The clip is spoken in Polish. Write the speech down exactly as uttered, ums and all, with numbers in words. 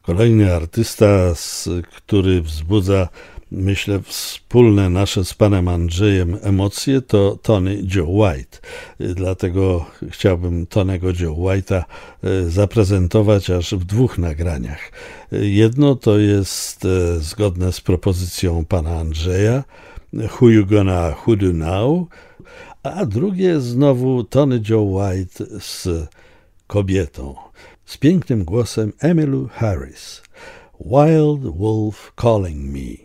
Kolejny artysta, z, który wzbudza, myślę, wspólne nasze z panem Andrzejem emocje, to Tony Joe White. Dlatego chciałbym Tonego Joe White'a zaprezentować aż w dwóch nagraniach. Jedno to jest zgodne z propozycją pana Andrzeja, Who You Gonna Hoodoo Now, a drugie znowu Tony Joe White z kobietą, z pięknym głosem Emmylou Harris. Wild Wolf Calling Me.